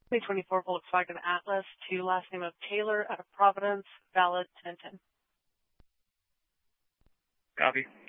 2024 Volkswagen Atlas to last name of Taylor out of Providence, valid 1010. Copy.